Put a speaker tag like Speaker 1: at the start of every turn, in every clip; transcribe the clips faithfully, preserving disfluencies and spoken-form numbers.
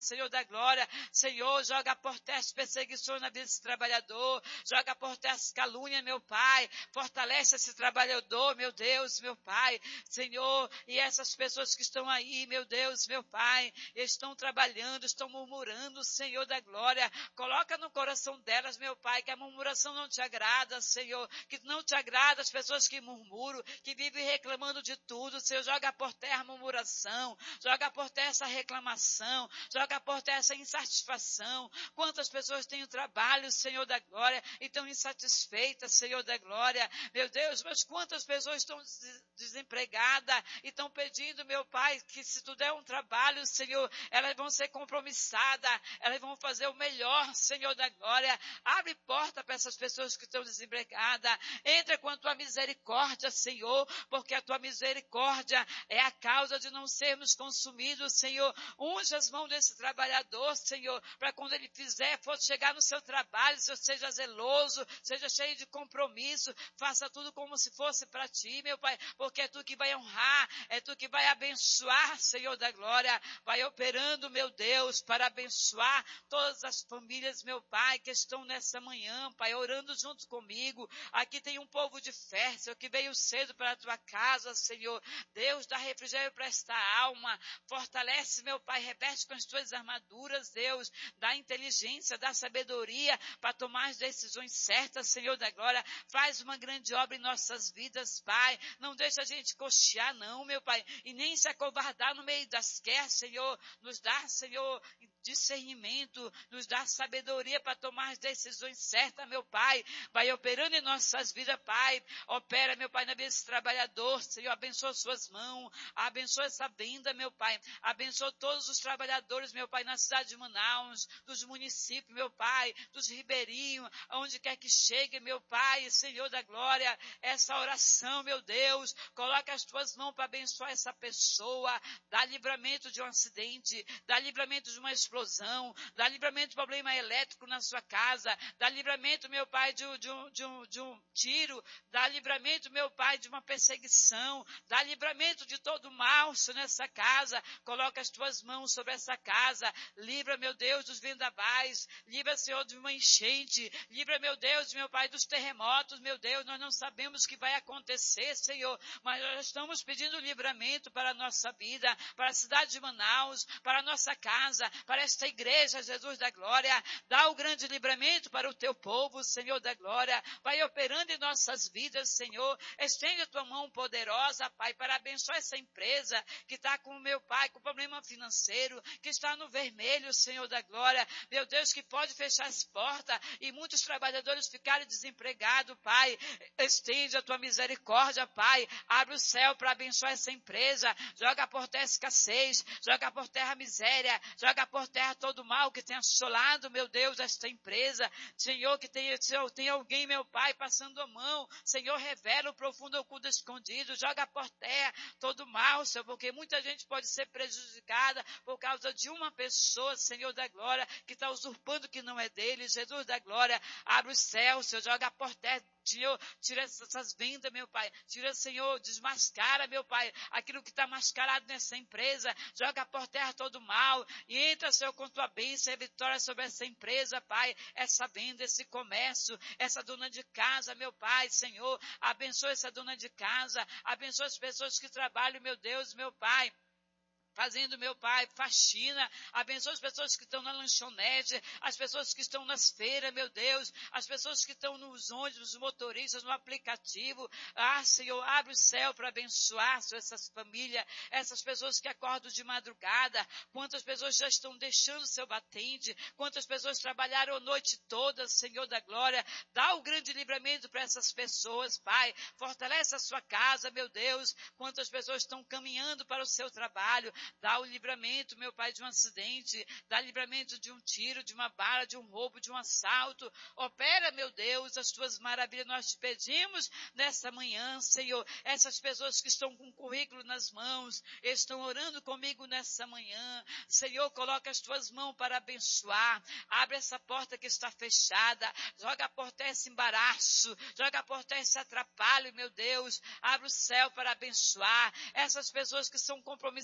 Speaker 1: Senhor da glória, Senhor, joga por terra as perseguições na vida desse trabalhador, joga por terra as calúnias, meu Pai, fortalece esse trabalhador, meu Deus, meu Pai, Senhor, e essas pessoas que estão aí, meu Deus, meu Pai, estão trabalhando, estão murmurando, Senhor da glória, coloca no coração delas, meu Pai, que a murmuração não te agrada, Senhor, que não te agrada as pessoas que murmuram, que vivem reclamando de tudo, Senhor, joga por terra a murmuração, joga por terra essa reclamação, joga por terra essa insatisfação. Quantas pessoas têm o trabalho, Senhor da glória, e estão insatisfeitas, Senhor da glória, meu Deus, mas quantas pessoas estão desempregadas e estão pedindo, meu Pai, que se tu der um trabalho, Senhor, elas vão ser compromissadas, elas vão fazer o melhor, Senhor da glória. Abre porta para essas pessoas que estão desempregadas, entra com a tua misericórdia, Senhor, porque a tua misericórdia é a causa de não sermos consumidos, Senhor. Unge as mãos desse trabalhador, Senhor, para quando ele fizer, for chegar no seu trabalho, Senhor, seja zeloso, seja cheio de compromisso, faça tudo como se fosse para ti, meu Pai, porque é tu que vai honrar, é tu que vai abençoar, Senhor da glória, vai operando, meu Deus, para abençoar todas as famílias, meu Pai, que estão nessa manhã, Pai, orando junto comigo. Aqui tem um povo de fé, Senhor, que veio cedo para a tua casa, Senhor. Deus, dá refrigério para esta alma, fortalece, meu Pai, reveste com as tuas armaduras, Deus, dá inteligência, dá sabedoria para tomar as decisões certas, Senhor da glória. Faz uma grande obra em nossas vidas, Pai. Não deixa a gente cochear, não, meu Pai, e nem se acovardar no meio das guerras, Senhor. Nos dá, Senhor, discernimento, nos dá sabedoria para tomar as decisões certas, meu Pai. Vai operando em nossas vidas, Pai. Opera, meu Pai, na vida desse trabalhador, Senhor. Abençoa suas mãos, abençoa essa venda, meu Pai. Abençoa todos os trabalhadores, meu Pai, na cidade de Manaus, dos municípios, meu Pai, dos ribeirinhos, aonde quer que chegue, meu Pai, Senhor da glória, essa oração, meu Deus, coloca as tuas mãos para abençoar essa pessoa, dá livramento de um acidente, dá livramento de uma explosão, dá livramento de problema elétrico na sua casa, dá livramento, meu Pai, de, de, um, de, um, de um tiro, dá livramento, meu Pai, de uma perseguição, dá livramento de todo mal nessa casa, coloca as tuas mãos sobre essa casa, livra, meu Deus, dos vendavais, livra, Senhor, de uma enchente, livra, meu Deus, meu Pai, dos terremotos, meu Deus, nós não sabemos o que vai acontecer, Senhor, mas nós estamos pedindo livramento para a nossa vida, para a cidade de Manaus, para a nossa casa, para esta igreja, Jesus da glória, dá o grande livramento para o teu povo, Senhor da glória, vai operando em nossas vidas, Senhor, estende a tua mão poderosa, Pai, para abençoar essa empresa que está com o meu Pai, com problema financeiro, que está no vermelho, Senhor da glória, meu Deus, que pode fechar as portas e muitos trabalhadores ficarem desempregados, Pai, estende a tua misericórdia, Pai, abre o céu para abençoar essa empresa, joga por terra a escassez, joga por terra a miséria, joga por terra todo o mal que tem assolado, meu Deus, esta empresa, Senhor, que tem, Senhor, tem alguém, meu Pai, passando a mão, Senhor, revela o profundo oculto escondido, joga por terra todo o mal, Senhor, porque muita gente pode ser prejudicada por causa de uma pessoa, Senhor da glória, que está usurpando o que não é dele, Jesus da glória, abre o céu, Senhor, joga por terra, Senhor, tira essas vendas, meu Pai, tira, Senhor, desmascara, meu Pai, aquilo que está mascarado nessa empresa, joga por terra todo o mal, e entra, Senhor, com tua bênção e vitória sobre essa empresa, Pai, essa venda, esse comércio, essa dona de casa, meu Pai, Senhor, abençoa essa dona de casa, abençoa as pessoas que trabalham, meu Deus, meu Pai, fazendo, meu Pai, faxina, abençoa as pessoas que estão na lanchonete, as pessoas que estão nas feiras, meu Deus, as pessoas que estão nos ônibus, os motoristas, no aplicativo, ah, Senhor, abre o céu para abençoar, Senhor, essas famílias, essas pessoas que acordam de madrugada, quantas pessoas já estão deixando seu batente, quantas pessoas trabalharam a noite toda, Senhor da glória, dá o grande livramento para essas pessoas, Pai, fortalece a sua casa, meu Deus, quantas pessoas estão caminhando para o seu trabalho, dá o livramento, meu Pai, de um acidente, dá livramento de um tiro, de uma bala, de um roubo, de um assalto. Opera, meu Deus, as tuas maravilhas. Nós te pedimos nessa manhã, Senhor, essas pessoas que estão com o currículo nas mãos, estão orando comigo nessa manhã. Senhor, coloca as tuas mãos para abençoar. Abre essa porta que está fechada. Joga a porta esse embaraço. Joga a porta esse atrapalho, meu Deus. Abre o céu para abençoar essas pessoas que são compromissadas,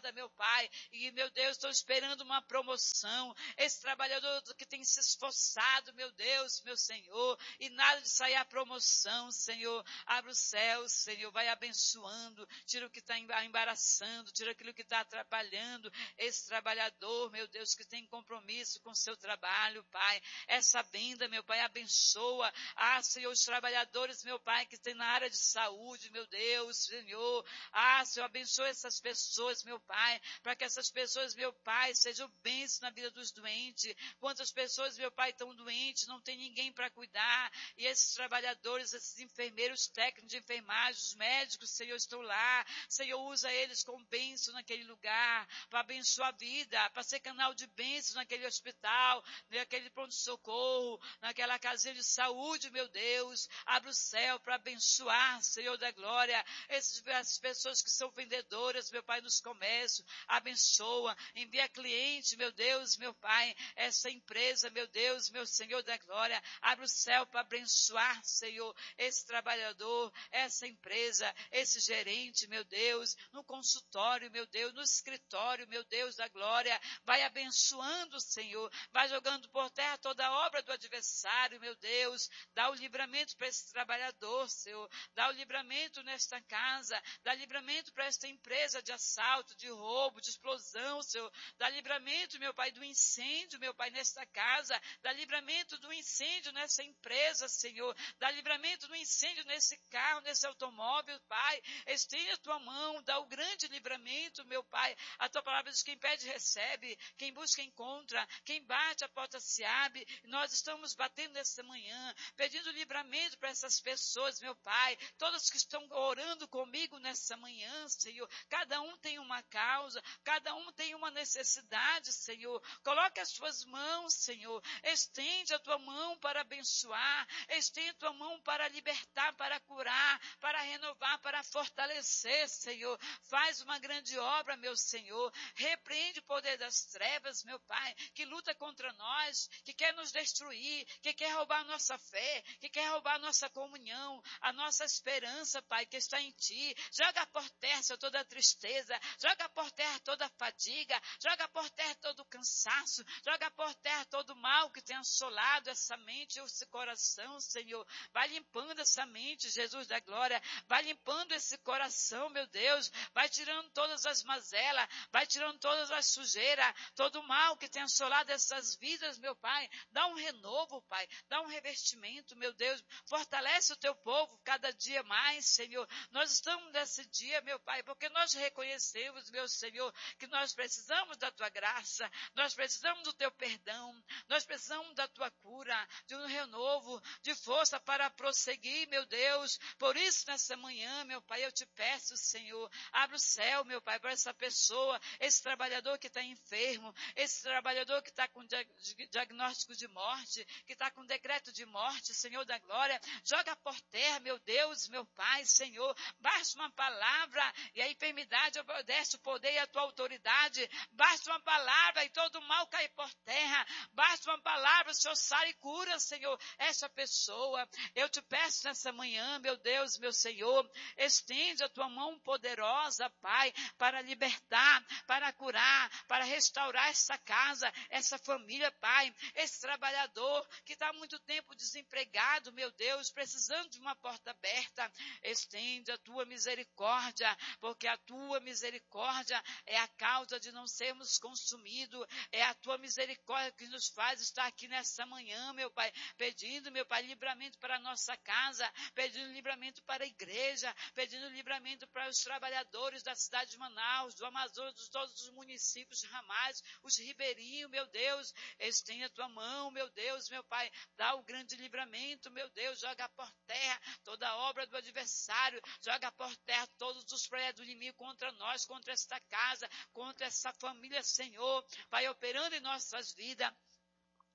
Speaker 1: estrada, meu Pai, e, meu Deus, estou esperando uma promoção. Esse trabalhador que tem se esforçado, meu Deus, meu Senhor, e nada de sair a promoção, Senhor. Abre o céu, Senhor, vai abençoando, tira o que está embaraçando, tira aquilo que está atrapalhando. Esse trabalhador, meu Deus, que tem compromisso com o seu trabalho, Pai. Essa benda, meu Pai, abençoa. Ah, Senhor, os trabalhadores, meu Pai, que tem na área de saúde, meu Deus, Senhor. Ah, Senhor, abençoa essas pessoas, meu Pai, para que essas pessoas, meu Pai, sejam bênçãos na vida dos doentes. Quantas pessoas, meu Pai, estão doentes, não tem ninguém para cuidar. E esses trabalhadores, esses enfermeiros, técnicos de enfermagem, os médicos, Senhor, estão lá. Senhor, usa eles como bênção naquele lugar, para abençoar a vida, para ser canal de bênção naquele hospital, naquele pronto-socorro, naquela casinha de saúde, meu Deus. Abre o céu para abençoar, Senhor da glória, esses, essas pessoas que são vendedoras, meu Pai, nos comércios. Abençoa, envia cliente, meu Deus, meu Pai, essa empresa, meu Deus, meu Senhor da glória. Abre o céu para abençoar, Senhor, esse trabalhador, essa empresa, esse gerente, meu Deus, no consultório, meu Deus, no escritório, meu Deus da glória. Vai abençoando, Senhor, vai jogando por terra toda a obra do adversário, meu Deus. Dá o livramento para esse trabalhador, Senhor. Dá o livramento nesta casa, dá livramento para esta empresa de assalto, de roubo, de explosão, Senhor. Dá livramento, meu Pai, do incêndio, meu Pai, nesta casa. Dá livramento do incêndio nessa empresa, Senhor. Dá livramento do incêndio nesse carro, nesse automóvel, Pai. Estende a tua mão, dá o grande livramento, meu Pai. A tua palavra diz: quem pede, recebe. Quem busca, encontra. Quem bate, a porta se abre. Nós estamos batendo nesta manhã, pedindo livramento para essas pessoas, meu Pai. Todas que estão orando comigo nessa manhã, Senhor. Cada um tem uma causa, cada um tem uma necessidade, Senhor. Coloque as tuas mãos, Senhor. Estende a tua mão para abençoar. Estende a tua mão para libertar, para curar, para renovar, para fortalecer, Senhor. Faz uma grande obra, meu Senhor. Repreende o poder das trevas, meu Pai, que luta contra nós, que quer nos destruir, que quer roubar a nossa fé, que quer roubar a nossa comunhão, a nossa esperança, Pai, que está em Ti. Joga por terra, Senhor, toda a tristeza, joga por terra toda a fadiga, joga por terra todo o cansaço, joga por terra todo o mal que tem assolado essa mente e esse coração, Senhor. Vai limpando essa mente, Jesus da glória, vai limpando esse coração, meu Deus, vai tirando todas as mazelas, vai tirando todas as sujeiras, todo o mal que tem assolado essas vidas, meu Pai. Dá um renovo, Pai, dá um revestimento, meu Deus, fortalece o teu povo cada dia mais, Senhor. Nós estamos nesse dia, meu Pai, porque nós reconhecemos, meu Senhor, que nós precisamos da tua graça, nós precisamos do teu perdão, nós precisamos da tua cura, de um renovo, de força para prosseguir, meu Deus. Por isso, nessa manhã, meu Pai, eu te peço, Senhor, abre o céu, meu Pai, para essa pessoa, esse trabalhador que está enfermo, esse trabalhador que está com diagnóstico de morte, que está com decreto de morte, Senhor da glória. Joga por terra, meu Deus, meu Pai, Senhor. Basta uma palavra e a enfermidade obedece o poder e a tua autoridade. Basta uma palavra e todo o mal cai por terra. Basta uma palavra, o Senhor sai e cura, Senhor, essa pessoa. Eu te peço nessa manhã, meu Deus, meu Senhor, estende a tua mão poderosa, Pai, para libertar, para curar, para restaurar essa casa, essa família, Pai, esse trabalhador que está há muito tempo desempregado, meu Deus, precisando de uma porta aberta. Estende a tua misericórdia, porque a tua misericórdia é a causa de não sermos consumidos, é a tua misericórdia que nos faz estar aqui nessa manhã, meu Pai, pedindo, meu Pai, livramento para a nossa casa, pedindo livramento para a igreja, pedindo livramento para os trabalhadores da cidade de Manaus, do Amazonas, de todos os municípios ramais, os ribeirinhos, meu Deus, estende a tua mão, meu Deus, meu Pai, dá o grande livramento, meu Deus, joga por terra toda a obra do adversário, joga por terra todos os projetos do inimigo contra nós, contra esta casa, contra essa família, Senhor, Pai, operando em nossas vidas.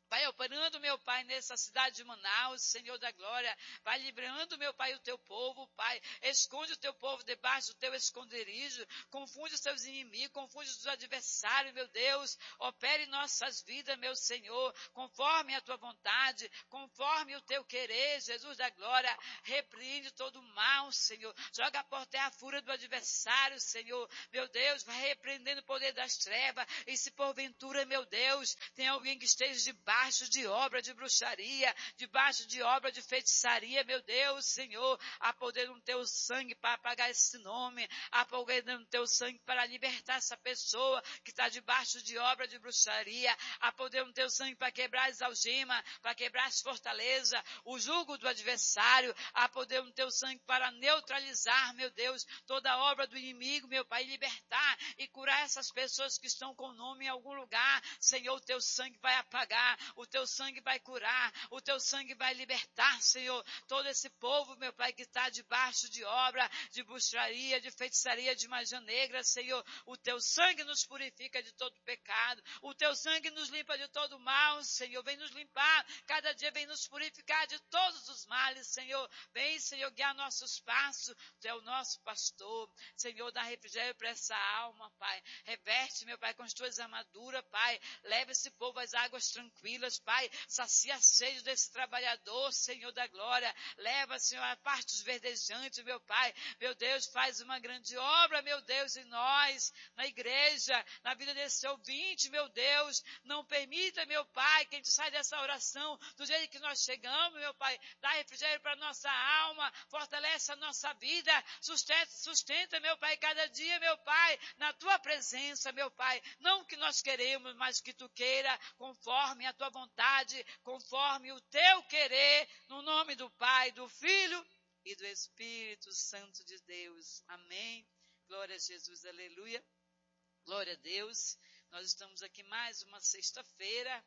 Speaker 1: Vai operando, meu Pai, nessa cidade de Manaus, Senhor da glória. Vai livrando, meu Pai, o teu povo, Pai. Esconde o teu povo debaixo do teu esconderijo. Confunde os teus inimigos, confunde os adversários, meu Deus. Opere em nossas vidas, meu Senhor, conforme a tua vontade, conforme o teu querer, Jesus da glória. Repreende todo o mal, Senhor. Joga por terra a fúria do adversário, Senhor. Meu Deus, vai repreendendo o poder das trevas. E se porventura, meu Deus, tem alguém que esteja debaixo debaixo de obra de bruxaria, debaixo de obra de feitiçaria, meu Deus, Senhor, há poder no teu sangue para apagar esse nome, há poder no teu sangue para libertar essa pessoa que está debaixo de obra de bruxaria, há poder no teu sangue para quebrar as algemas, para quebrar as fortalezas, o jugo do adversário, há poder no teu sangue para neutralizar, meu Deus, toda obra do inimigo, meu Pai, libertar e curar essas pessoas que estão com o nome em algum lugar, Senhor, o teu sangue vai apagar, o teu sangue vai curar, o teu sangue vai libertar, Senhor, todo esse povo, meu Pai, que está debaixo de obra, de bruxaria, de feitiçaria, de magia negra, Senhor, o teu sangue nos purifica de todo pecado, o teu sangue nos limpa de todo mal, Senhor, vem nos limpar, cada dia vem nos purificar de todos os males, Senhor, vem, Senhor, guiar nossos passos, tu é o nosso pastor, Senhor, dá refrigério para essa alma, Pai, reveste, meu Pai, com as tuas armaduras, Pai, leva esse povo às águas tranquilas, Pai, sacia a sede desse trabalhador, Senhor da glória, leva, Senhor, a partes verdejantes, meu Pai, meu Deus, faz uma grande obra, meu Deus, em nós, na igreja, na vida desse ouvinte, meu Deus, não permita, meu Pai, que a gente saia dessa oração do jeito que nós chegamos, meu Pai, dá refrigério para nossa alma, fortalece a nossa vida, sustenta, sustenta, meu Pai, cada dia, meu Pai, na tua presença, meu Pai, não o que nós queremos, mas que tu queira, conforme a tua vontade, conforme o teu querer, no nome do Pai, do Filho e do Espírito Santo de Deus. Amém. Glória a Jesus, aleluia. Glória a Deus. Nós estamos aqui mais uma sexta-feira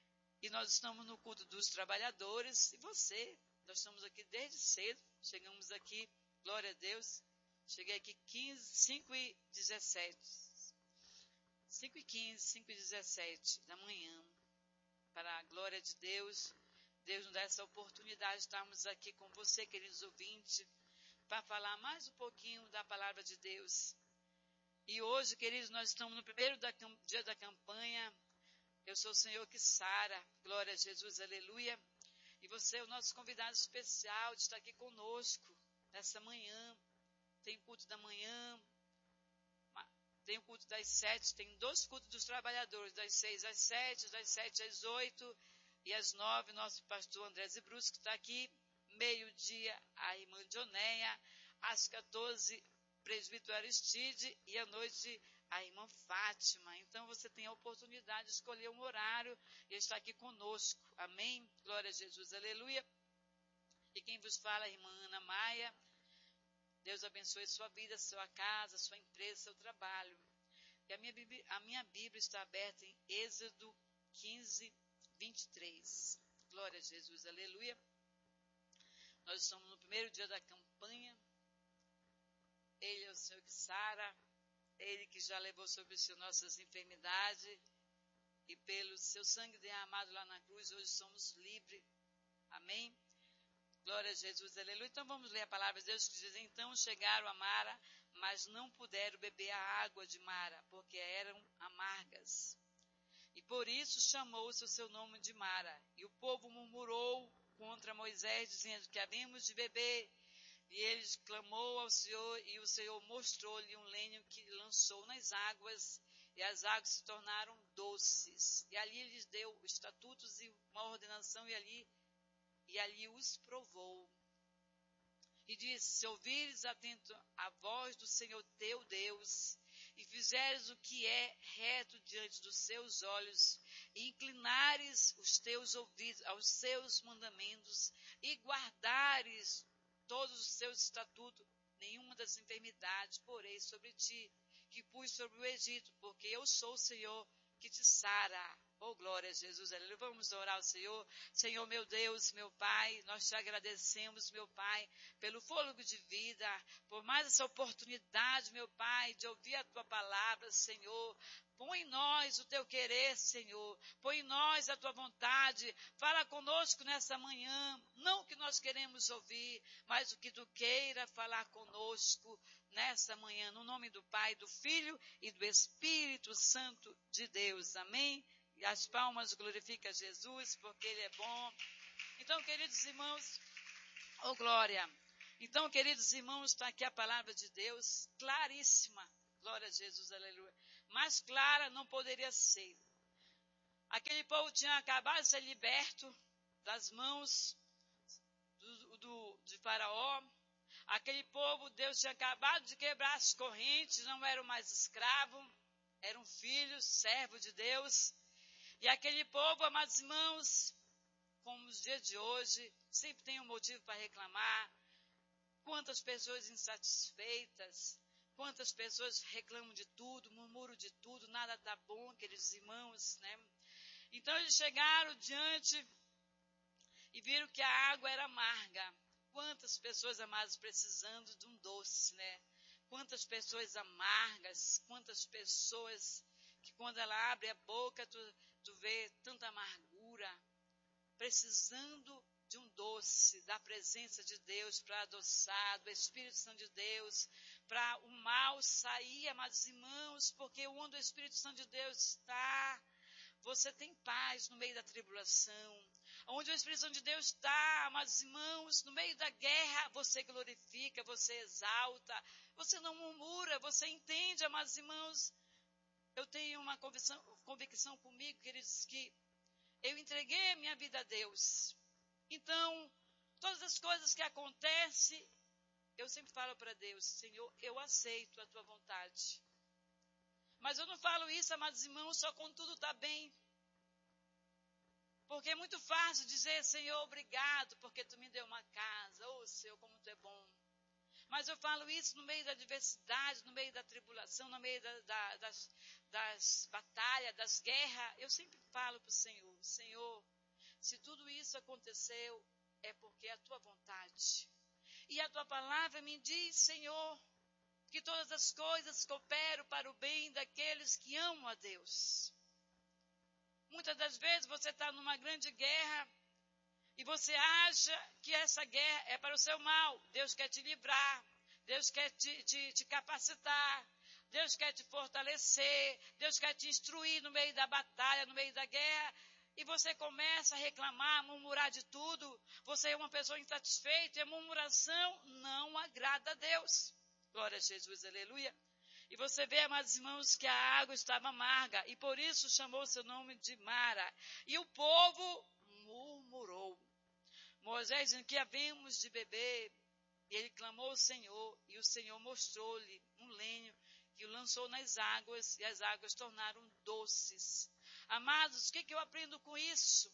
Speaker 1: e nós estamos no culto dos trabalhadores. E você, nós estamos aqui desde cedo, chegamos aqui, glória a Deus, cheguei aqui quinze, cinco e dezessete. cinco e quinze, cinco e dezessete da manhã. Para a glória de Deus, Deus nos dá essa oportunidade de estarmos aqui com você, queridos ouvintes, para falar mais um pouquinho da palavra de Deus. E hoje, queridos, nós estamos no primeiro da, dia da campanha. Eu sou o Senhor que sara, glória a Jesus, aleluia. E você é o nosso convidado especial de estar aqui conosco nessa manhã. Tem culto da manhã, tem o culto das sete, tem dois cultos dos trabalhadores, das seis às sete, das sete às oito e às nove, nosso pastor André Zibrusco está aqui, meio-dia a irmã Dionéia, às quatorze, presbítero Aristide e à noite a irmã Fátima. Então você tem a oportunidade de escolher um horário e estar aqui conosco, amém? Glória a Jesus, aleluia. E quem vos fala é a irmã Ana Maia. Deus abençoe sua vida, sua casa, sua empresa, seu trabalho. E a minha Bíblia, a minha Bíblia está aberta em Êxodo quinze, vinte e três. Glória a Jesus, aleluia. Nós estamos no primeiro dia da campanha. Ele é o Senhor que sara, Ele que já levou sobre si nossas enfermidades. E pelo seu sangue derramado lá na cruz, hoje somos livres. Amém? Glória a Jesus, aleluia. Então vamos ler a palavra de Deus que diz: então chegaram a Mara, mas não puderam beber a água de Mara, porque eram amargas. E por isso chamou-se o seu nome de Mara. E o povo murmurou contra Moisés, dizendo que havíamos de beber. E ele clamou ao Senhor, e o Senhor mostrou-lhe um lenho que lançou nas águas, e as águas se tornaram doces. E ali lhes deu estatutos e uma ordenação, e ali E ali os provou. E disse: se ouvires atento a voz do Senhor teu Deus, e fizeres o que é reto diante dos seus olhos, e inclinares os teus ouvidos aos seus mandamentos, e guardares todos os seus estatutos, nenhuma das enfermidades porei sobre ti, que pus sobre o Egito, porque eu sou o Senhor que te sara. Oh, glória a Jesus, aleluia. Vamos orar ao Senhor. Senhor, meu Deus, meu Pai, nós te agradecemos, meu Pai, pelo fôlego de vida, por mais essa oportunidade, meu Pai, de ouvir a tua palavra, Senhor. Põe em nós o teu querer, Senhor. Põe em nós a tua vontade. Fala conosco nessa manhã. Não o que nós queremos ouvir, mas o que tu queira falar conosco nessa manhã. No nome do Pai, do Filho e do Espírito Santo de Deus. Amém? E as palmas glorificam Jesus, porque Ele é bom. Então, queridos irmãos, oh glória. Então, queridos irmãos, está aqui a palavra de Deus, claríssima. Glória a Jesus, aleluia. Mais clara não poderia ser. Aquele povo tinha acabado de ser liberto das mãos do, do, de Faraó. Aquele povo, Deus tinha acabado de quebrar as correntes, não eram mais escravos, eram filhos, servos de Deus. E aquele povo, amados irmãos, como os dias de hoje, sempre tem um motivo para reclamar. Quantas pessoas insatisfeitas, quantas pessoas reclamam de tudo, murmuram de tudo, nada está bom, queridos irmãos, né? Então eles chegaram diante e viram que a água era amarga. Quantas pessoas, amadas, precisando de um doce, né? Quantas pessoas amargas, quantas pessoas que quando ela abre a boca, tu, tu vê tanta amargura, precisando de um doce, da presença de Deus para adoçar, do Espírito Santo de Deus, para o mal sair, amados irmãos, porque onde o Espírito Santo de Deus está, você tem paz no meio da tribulação. Onde o Espírito Santo de Deus está, amados irmãos, no meio da guerra, você glorifica, você exalta, você não murmura, você entende, amados irmãos. Eu tenho uma convicção, convicção comigo, queridos, que eu entreguei a minha vida a Deus. Então, todas as coisas que acontecem, eu sempre falo para Deus, Senhor, eu aceito a tua vontade. Mas eu não falo isso, amados irmãos, só quando tudo está bem. Porque é muito fácil dizer, Senhor, obrigado, porque tu me deu uma casa. Oh, Senhor, como tu é bom. Mas eu falo isso no meio da adversidade, no meio da tribulação, no meio da, da, das, das batalhas, das guerras. Eu sempre falo para o Senhor, Senhor, se tudo isso aconteceu, é porque é a tua vontade. E a tua palavra me diz, Senhor, que todas as coisas cooperam para o bem daqueles que amam a Deus. Muitas das vezes você está numa grande guerra e você acha que essa guerra é para o seu mal. Deus quer te livrar, Deus quer te, te, te capacitar, Deus quer te fortalecer, Deus quer te instruir no meio da batalha, no meio da guerra. E você começa a reclamar, a murmurar de tudo. Você é uma pessoa insatisfeita e a murmuração não agrada a Deus. Glória a Jesus, aleluia. E você vê, amados irmãos, que a água estava amarga, e por isso chamou seu nome de Mara. E o povo murmurou. Moisés disse que havíamos de beber, e ele clamou ao Senhor, e o Senhor mostrou-lhe um lenho, que o lançou nas águas, e as águas tornaram doces. Amados, o que, que eu aprendo com isso?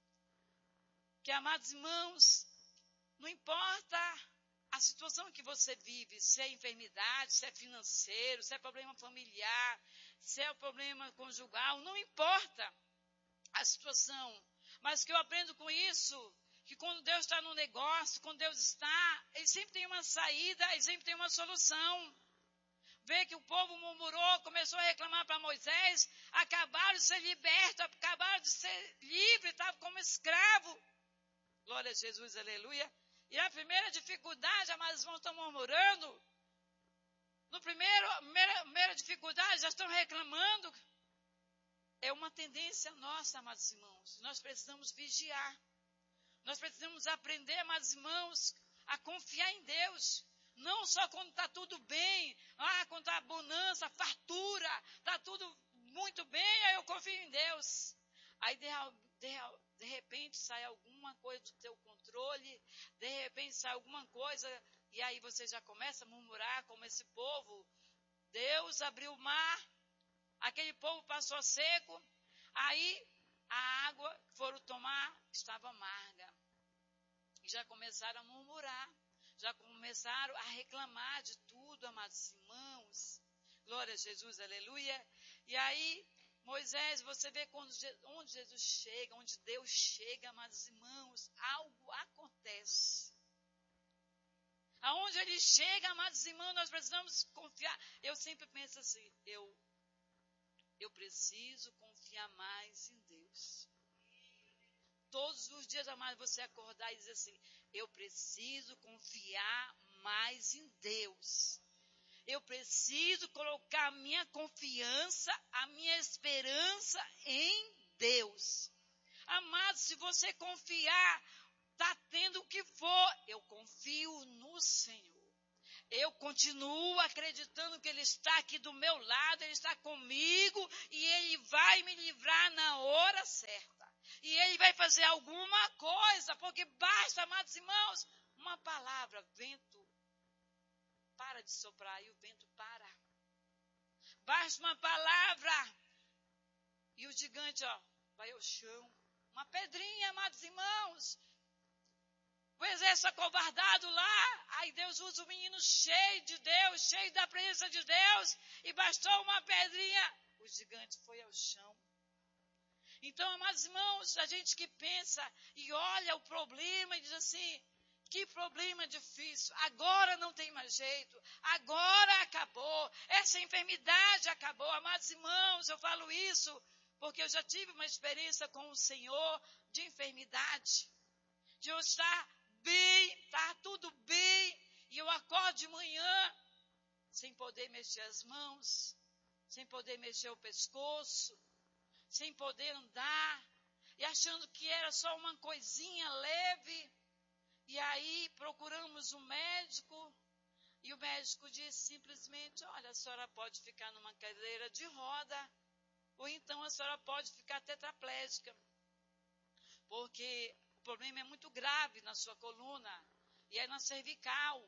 Speaker 1: Que, amados irmãos, não importa a situação que você vive, se é enfermidade, se é financeiro, se é problema familiar, se é problema conjugal, não importa a situação. Mas o que eu aprendo com isso, que quando Deus está no negócio, quando Deus está, Ele sempre tem uma saída, Ele sempre tem uma solução. Vê que o povo murmurou, começou a reclamar para Moisés, acabaram de ser libertos, acabaram de ser livres, estavam como escravo. Glória a Jesus, aleluia. E a primeira dificuldade, amados irmãos, estão murmurando. No primeiro, primeira, primeira dificuldade, já estão reclamando. É uma tendência nossa, amados irmãos. Nós precisamos vigiar. Nós precisamos aprender, amados irmãos, a confiar em Deus. Não só quando está tudo bem, ah, quando está bonança, fartura, está tudo muito bem, aí eu confio em Deus. Aí de, de, de repente sai alguma coisa do teu controle, de repente sai alguma coisa, e aí você já começa a murmurar como esse povo. Deus abriu o mar, aquele povo passou seco, aí a água que foram tomar estava amarga. E já começaram a murmurar. Já começaram a reclamar de tudo, amados irmãos. Glória a Jesus, aleluia. E aí, Moisés, você vê quando, onde Jesus chega, onde Deus chega, amados irmãos, algo acontece. Aonde Ele chega, amados irmãos, nós precisamos confiar. Eu sempre penso assim, eu, Eu preciso confiar mais em Deus. Todos os dias, amado, você acordar e dizer assim, eu preciso confiar mais em Deus. Eu preciso colocar a minha confiança, a minha esperança em Deus. Amado, se você confiar, está tendo o que for, eu confio no Senhor. Eu continuo acreditando que Ele está aqui do meu lado, Ele está comigo e Ele vai me livrar na hora certa. E Ele vai fazer alguma coisa, porque basta, amados irmãos, uma palavra, vento para de soprar e o vento para. Basta uma palavra e o gigante, ó, vai ao chão. Uma pedrinha, amados irmãos. O exército acovardado lá, aí Deus usa o menino cheio de Deus, cheio da presença de Deus, e bastou uma pedrinha, o gigante foi ao chão. Então, amados irmãos, a gente que pensa e olha o problema e diz assim, que problema difícil, agora não tem mais jeito, agora acabou, essa enfermidade acabou. Amados irmãos, eu falo isso porque eu já tive uma experiência com o Senhor de enfermidade, de eu estar bem, tá tudo bem, e eu acordo de manhã sem poder mexer as mãos, sem poder mexer o pescoço, sem poder andar, e achando que era só uma coisinha leve, e aí procuramos um médico, e o médico disse simplesmente, olha, a senhora pode ficar numa cadeira de roda, ou então a senhora pode ficar tetraplégica, porque o problema é muito grave na sua coluna e é na cervical.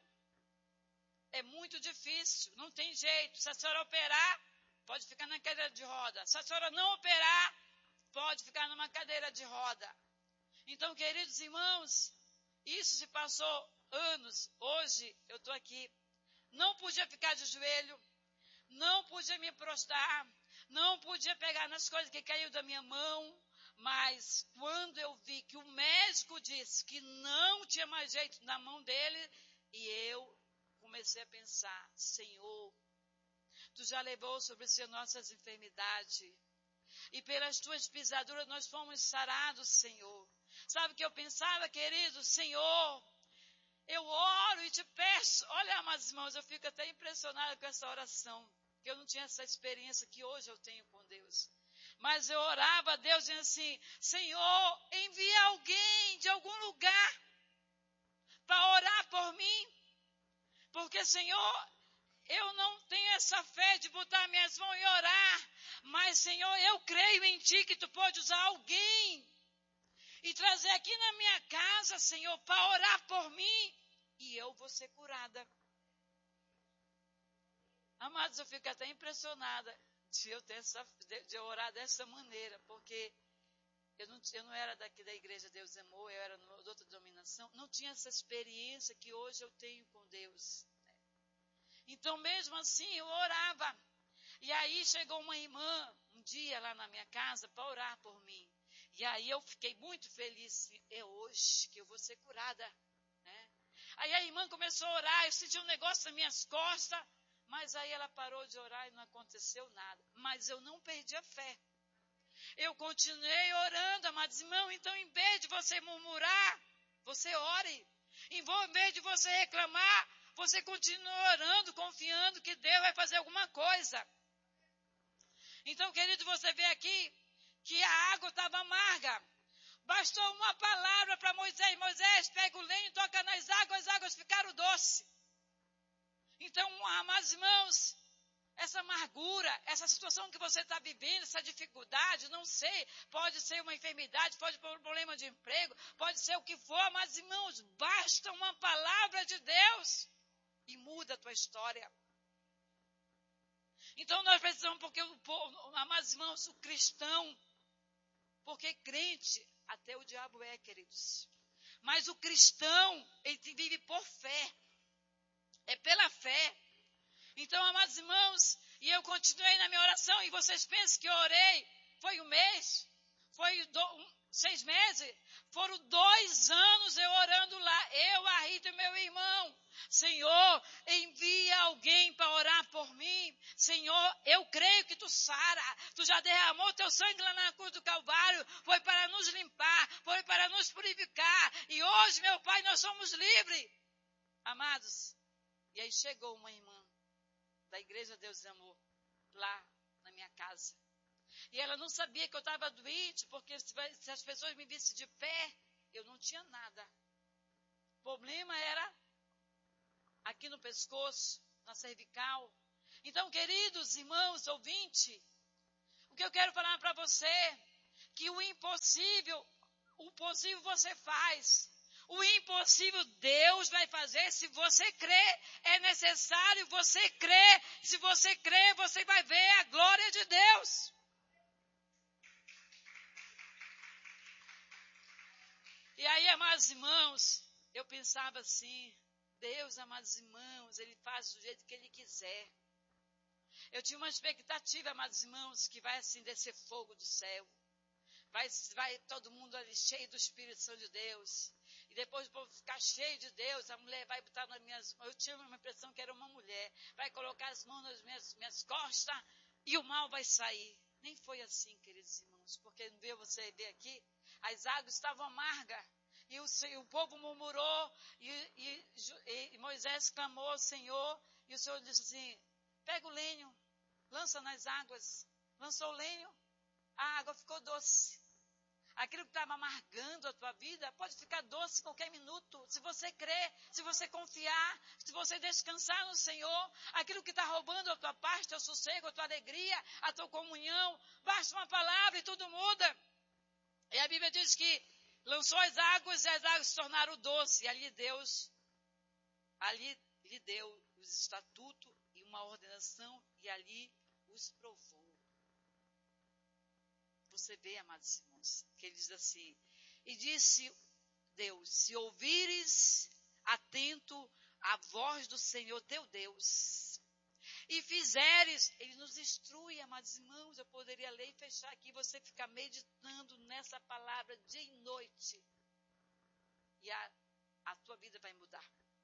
Speaker 1: É muito difícil, não tem jeito. Se a senhora operar, pode ficar na cadeira de roda. Se a senhora não operar, pode ficar numa cadeira de roda. Então, queridos irmãos, isso se passou anos. Hoje eu estou aqui. Não podia ficar de joelho, não podia me prostrar, não podia pegar nas coisas que caiu da minha mão. Mas quando eu vi que o médico disse que não tinha mais jeito na mão dele, e eu comecei a pensar, Senhor, Tu já levou sobre si nossas enfermidades, e pelas Tuas pisaduras nós fomos sarados, Senhor. Sabe o que eu pensava, querido? Senhor, eu oro e Te peço. Olha, amados irmãos, eu fico até impressionada com essa oração, porque eu não tinha essa experiência que hoje eu tenho com Deus. Mas eu orava a Deus dizendo assim, Senhor, envia alguém de algum lugar para orar por mim. Porque, Senhor, eu não tenho essa fé de botar minhas mãos e orar. Mas, Senhor, eu creio em Ti que Tu pode usar alguém e trazer aqui na minha casa, Senhor, para orar por mim. E eu vou ser curada. Amados, eu fico até impressionada de eu, ter essa, de, de orar dessa maneira, porque eu não, eu não era daqui da igreja Deus Amor, eu era de outra denominação, não tinha essa experiência que hoje eu tenho com Deus. Então, mesmo assim, eu orava. E aí chegou uma irmã, um dia lá na minha casa, para orar por mim. E aí eu fiquei muito feliz, é hoje que eu vou ser curada. Né? Aí a irmã começou a orar, eu senti um negócio nas minhas costas, mas aí ela parou de orar e não aconteceu nada. Mas eu não perdi a fé. Eu continuei orando, amados irmãos. Então, em vez de você murmurar, você ore. Em vez de você reclamar, você continua orando, confiando que Deus vai fazer alguma coisa. Então, querido, você vê aqui que a água estava amarga. Bastou uma palavra para Moisés. Moisés, pega o lenho, toca nas águas, as águas ficaram doces. Então, amados irmãos, essa amargura, essa situação que você está vivendo, essa dificuldade, não sei, pode ser uma enfermidade, pode ser um problema de emprego, pode ser o que for, amados irmãos, basta uma palavra de Deus e muda a tua história. Então, nós precisamos, porque, amados irmãos, o cristão, porque crente, até o diabo é, queridos, mas o cristão, ele vive por fé. É pela fé. Então, amados irmãos, e eu continuei na minha oração, e vocês pensam que eu orei, foi um mês, foi do, um, seis meses. Foram dois anos eu orando lá, eu, a Rita e meu irmão. Senhor, envia alguém para orar por mim. Senhor, eu creio que tu sara. Tu já derramou teu sangue lá na cruz do Calvário. Foi para nos limpar, foi para nos purificar. E hoje, meu Pai, nós somos livres. Amados, e aí chegou uma irmã da Igreja Deus e Amor, lá na minha casa. E ela não sabia que eu estava doente, porque se, se as pessoas me vissem de pé, eu não tinha nada. O problema era aqui no pescoço, na cervical. Então, queridos irmãos, ouvintes, o que eu quero falar para você, que o impossível, o possível você faz. O impossível Deus vai fazer se você crer. É necessário você crer. Se você crer, você vai ver a glória de Deus. E aí, amados irmãos, eu pensava assim, Deus, amados irmãos, Ele faz do jeito que Ele quiser. Eu tinha uma expectativa, amados irmãos, que vai assim descer fogo do céu. Vai, vai todo mundo ali cheio do Espírito Santo de Deus. E depois o povo ficar cheio de Deus, a mulher vai botar nas minhas mãos. Eu tinha uma impressão que era uma mulher. Vai colocar as mãos nas minhas, minhas costas e o mal vai sair. Nem foi assim, queridos irmãos. Porque não viu você ver aqui? As águas estavam amargas. E o, o povo murmurou. E, e, e Moisés clamou ao Senhor. E o Senhor disse assim, pega o lenho, lança nas águas. Lançou o lenho, a água ficou doce. Aquilo que estava amargando a tua vida pode ficar doce em qualquer minuto. Se você crer, se você confiar, se você descansar no Senhor, aquilo que está roubando a tua paz, teu sossego, a tua alegria, a tua comunhão, basta uma palavra e tudo muda. E a Bíblia diz que lançou as águas e as águas se tornaram doce. E ali Deus, ali lhe deu os estatutos e uma ordenação e ali os provou. Você vê, amados irmãos, que ele diz assim, e disse Deus, se ouvires atento a voz do Senhor teu Deus, e fizeres, ele nos instrui, amados irmãos, eu poderia ler e fechar aqui, você ficar meditando nessa palavra dia e noite, e a, a tua vida vai mudar.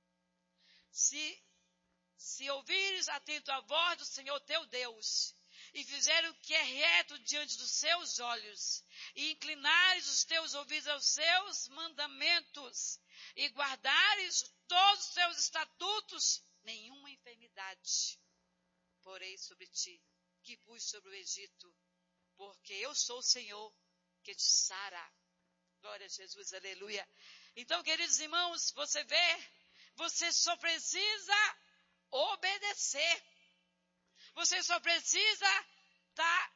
Speaker 1: Se, se ouvires atento a voz do Senhor teu Deus, e fizeres o que é reto diante dos seus olhos, e inclinares os teus ouvidos aos seus mandamentos, e guardares todos os seus estatutos, nenhuma enfermidade porei sobre ti, que pus sobre o Egito, porque eu sou o Senhor que te sara. Glória a Jesus, aleluia. Então, queridos irmãos, você vê, você só precisa obedecer. Você só precisa estar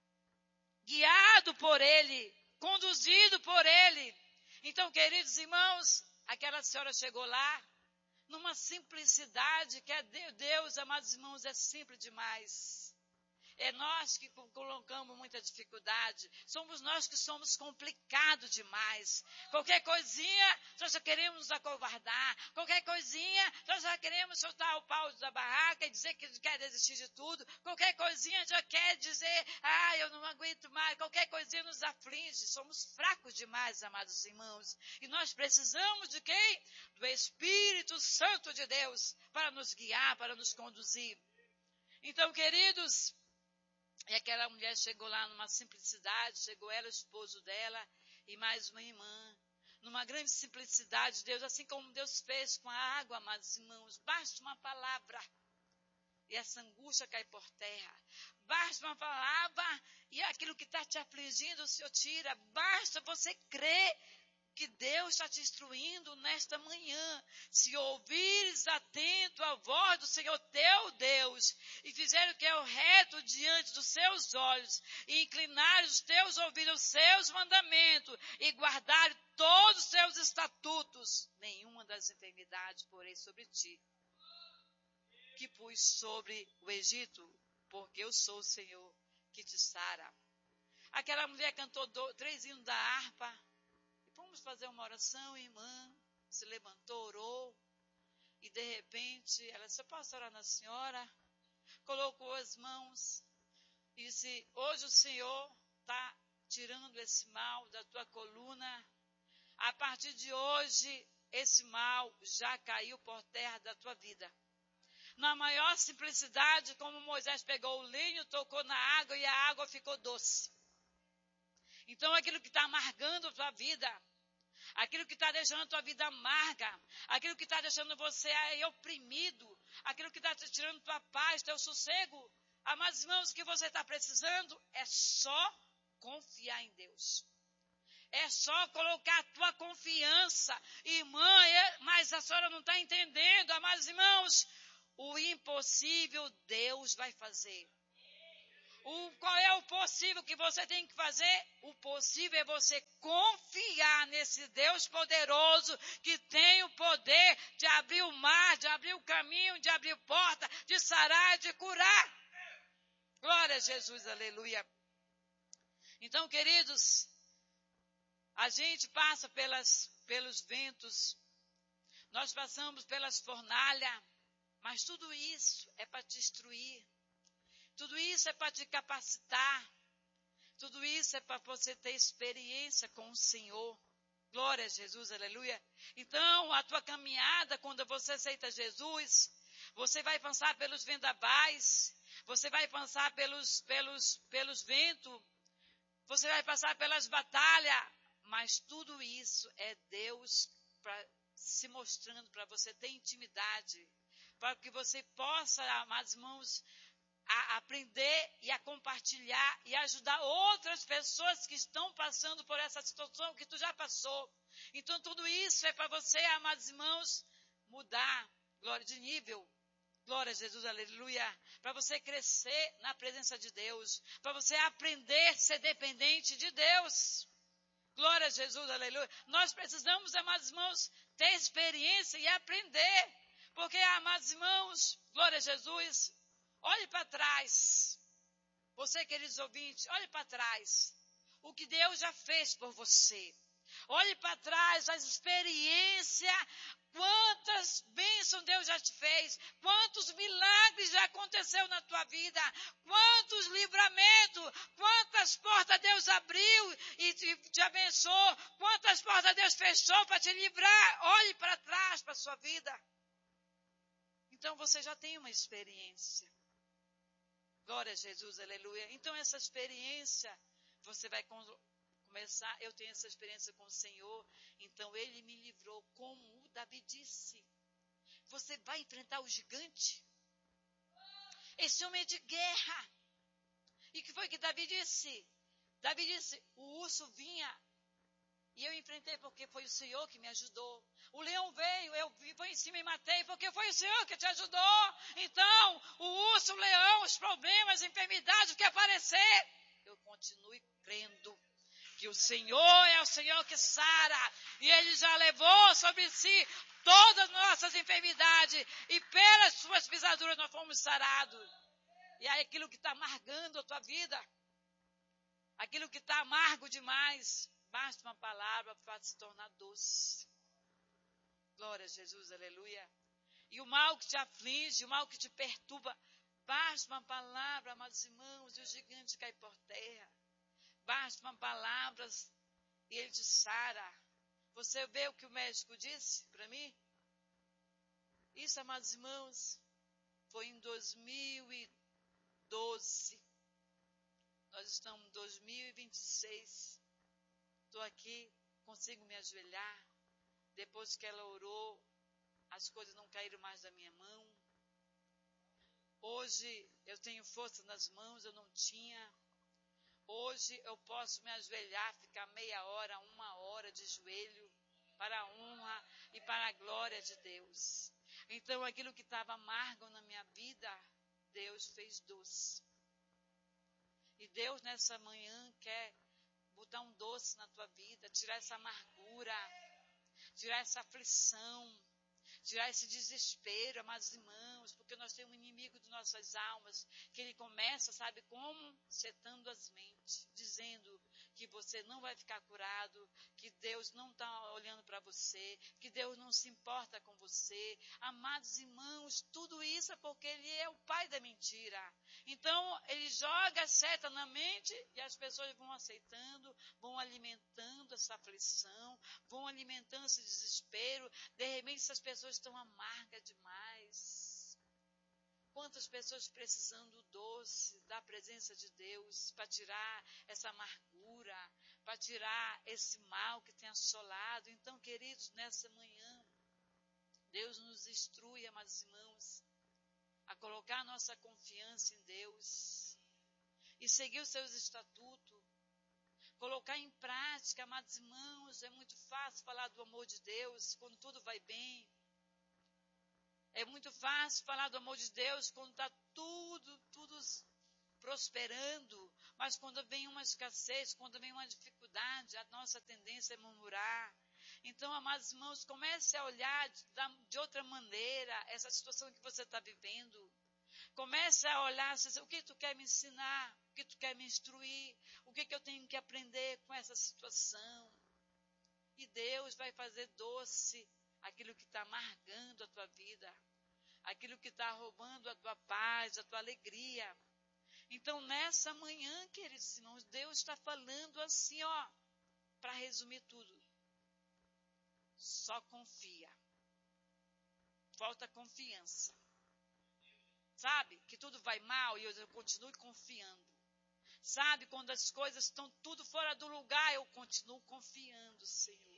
Speaker 1: guiado por Ele, conduzido por Ele. Então, queridos irmãos, aquela senhora chegou lá, numa simplicidade que é Deus, amados irmãos, é simples demais. É nós que colocamos muita dificuldade. Somos nós que somos complicados demais. Qualquer coisinha, nós já queremos nos acovardar. Qualquer coisinha, nós já queremos soltar o pau da barraca e dizer que quer desistir de tudo. Qualquer coisinha já quer dizer, ah, eu não aguento mais. Qualquer coisinha nos aflige. Somos fracos demais, amados irmãos. E nós precisamos de quem? Do Espírito Santo de Deus para nos guiar, para nos conduzir. Então, queridos, e aquela mulher chegou lá numa simplicidade, chegou ela, o esposo dela e mais uma irmã, numa grande simplicidade de Deus, assim como Deus fez com a água, amados irmãos, basta uma palavra e essa angústia cai por terra, basta uma palavra e aquilo que está te afligindo o Senhor tira, basta você crer que Deus está te instruindo nesta manhã. Se ouvires atento a voz do Senhor teu Deus, e fizer o que é o reto diante dos seus olhos, e inclinares os teus ouvidos aos seus mandamentos, e guardar todos os seus estatutos, nenhuma das enfermidades porei sobre ti, que pus sobre o Egito, porque eu sou o Senhor que te sara. Aquela mulher cantou do, três hinos da harpa. Vamos fazer uma oração, irmã. Se levantou, orou. E de repente, ela disse, eu posso orar na senhora? Colocou as mãos. E disse, hoje o Senhor está tirando esse mal da tua coluna. A partir de hoje, esse mal já caiu por terra da tua vida. Na maior simplicidade, como Moisés pegou o linho, tocou na água e a água ficou doce. Então, aquilo que está amargando a tua vida, aquilo que está deixando a tua vida amarga, aquilo que está deixando você aí oprimido, aquilo que está te tirando tua paz, teu sossego, amados irmãos, o que você está precisando é só confiar em Deus. É só colocar a tua confiança. Irmã, mas a senhora não está entendendo, amados irmãos. O impossível Deus vai fazer. O, qual é o possível que você tem que fazer? O possível é você confiar nesse Deus poderoso que tem o poder de abrir o mar, de abrir o caminho, de abrir porta, de sarar, de curar. Glória a Jesus, aleluia. Então, queridos, a gente passa pelas, pelos ventos, nós passamos pelas fornalhas, mas tudo isso é para te instruir. Tudo isso é para te capacitar. Tudo isso é para você ter experiência com o Senhor. Glória a Jesus, aleluia. Então, a tua caminhada, quando você aceita Jesus, você vai passar pelos vendavais, você vai passar pelos, pelos, pelos ventos, você vai passar pelas batalhas, mas tudo isso é Deus pra, se mostrando para você ter intimidade, para que você possa, amados irmãos, a aprender e a compartilhar e ajudar outras pessoas que estão passando por essa situação que tu já passou. Então, tudo isso é para você, amados irmãos, mudar, glória de nível. Glória a Jesus, aleluia. Para você crescer na presença de Deus. Para você aprender a ser dependente de Deus. Glória a Jesus, aleluia. Nós precisamos, amados irmãos, ter experiência e aprender. Porque, amados irmãos, glória a Jesus, olhe para trás. Você, queridos ouvintes, olhe para trás. O que Deus já fez por você. Olhe para trás as experiências. Quantas bênçãos Deus já te fez. Quantos milagres já aconteceu na tua vida. Quantos livramentos. Quantas portas Deus abriu e te, te abençoou. Quantas portas Deus fechou para te livrar. Olhe para trás para a sua vida. Então você já tem uma experiência. Glória a Jesus, aleluia. Então essa experiência você vai começar, eu tenho essa experiência com o Senhor, então Ele me livrou, como o Davi disse. Você vai enfrentar o gigante? Esse homem é de guerra. E o que foi que Davi disse? Davi disse, o urso vinha e eu enfrentei porque foi o Senhor que me ajudou. O leão veio, eu fui em cima e matei porque foi o Senhor que te ajudou. Então, o urso, o leão, os problemas, a enfermidade que aparecer, eu continue crendo que o Senhor é o Senhor que sara. E Ele já levou sobre si todas as nossas enfermidades. E pelas suas pisaduras nós fomos sarados. E aí aquilo que está amargando a tua vida, aquilo que está amargo demais, basta uma palavra para se tornar doce. Glória a Jesus, aleluia. E o mal que te aflige, o mal que te perturba, basta uma palavra, amados irmãos, e o gigante cai por terra. Basta uma palavra e ele te sara. Você vê o que o médico disse para mim? Isso, amados irmãos, foi em dois mil e doze. Nós estamos em dois mil e vinte e seis. Estou aqui, consigo me ajoelhar. Depois que ela orou, as coisas não caíram mais da minha mão. Hoje eu tenho força nas mãos, eu não tinha. Hoje eu posso me ajoelhar, ficar meia hora, uma hora de joelho, para a honra e para a glória de Deus. Então aquilo que estava amargo na minha vida, Deus fez doce. E Deus nessa manhã quer botar um doce na tua vida, tirar essa amargura, tirar essa aflição, tirar esse desespero, amados irmãos, porque nós temos um inimigo de nossas almas, que ele começa, sabe como? Setando as mentes, dizendo que você não vai ficar curado, que Deus não está olhando para você, que Deus não se importa com você. Amados irmãos, tudo isso é porque ele é o pai da mentira. Então, ele joga a seta na mente e as pessoas vão aceitando, vão alimentando essa aflição, vão alimentando esse desespero. De repente, essas pessoas estão amargas demais. Quantas pessoas precisando do doce, da presença de Deus, para tirar essa amargura, para tirar esse mal que tem assolado. Então, queridos, nessa manhã, Deus nos instrui, amados irmãos, a colocar nossa confiança em Deus e seguir os seus estatutos, colocar em prática, amados irmãos. É muito fácil falar do amor de Deus quando tudo vai bem. É muito fácil falar do amor de Deus quando está tudo, tudo prosperando. Mas quando vem uma escassez, quando vem uma dificuldade, a nossa tendência é murmurar. Então, amados irmãos, comece a olhar de, de outra maneira essa situação que você está vivendo. Comece a olhar, o que tu quer me ensinar, o que tu quer me instruir, o que, que eu tenho que aprender com essa situação. E Deus vai fazer doce aquilo que está amargando a tua vida, aquilo que está roubando a tua paz, a tua alegria. Então, nessa manhã, queridos irmãos, Deus está falando assim, ó, para resumir tudo. Só confia. Falta confiança. Sabe, que tudo vai mal e eu continuo confiando. Sabe, quando as coisas estão tudo fora do lugar, eu continuo confiando, Senhor.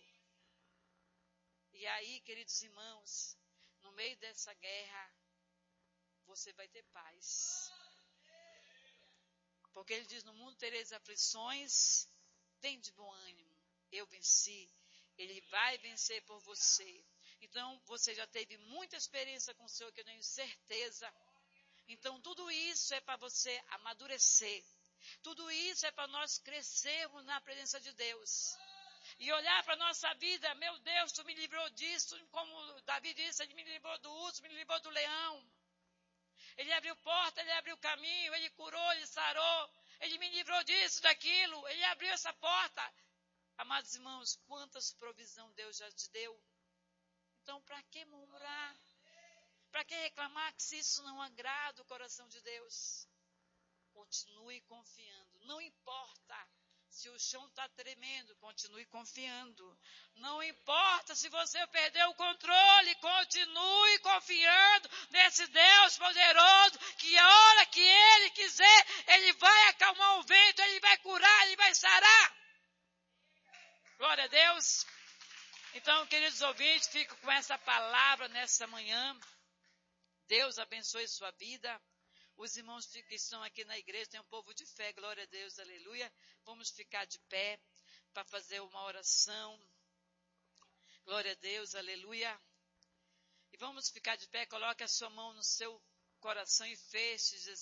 Speaker 1: E aí, queridos irmãos, no meio dessa guerra, você vai ter paz. Porque ele diz, no mundo tereis aflições, tem de bom ânimo. Eu venci. Ele vai vencer por você. Então, você já teve muita experiência com o Senhor, que eu tenho certeza. Então, tudo isso é para você amadurecer. Tudo isso é para nós crescermos na presença de Deus. E olhar para a nossa vida, meu Deus, tu me livrou disso, como Davi disse, ele me livrou do urso, me livrou do leão. Ele abriu porta, ele abriu caminho, ele curou, ele sarou, ele me livrou disso, daquilo, ele abriu essa porta. Amados irmãos, quantas provisões Deus já te deu? Então, para que murmurar? Para que reclamar que se isso não agrada o coração de Deus? Continue confiando, não importa. Se o chão está tremendo, continue confiando. Não importa se você perdeu o controle, continue confiando nesse Deus poderoso, que a hora que Ele quiser, Ele vai acalmar o vento, Ele vai curar, Ele vai sarar. Glória a Deus. Então, queridos ouvintes, fico com essa palavra nessa manhã. Deus abençoe sua vida. Os irmãos que estão aqui na igreja, tem um povo de fé, glória a Deus, aleluia. Vamos ficar de pé para fazer uma oração. Glória a Deus, aleluia. E vamos ficar de pé, coloque a sua mão no seu coração e feche,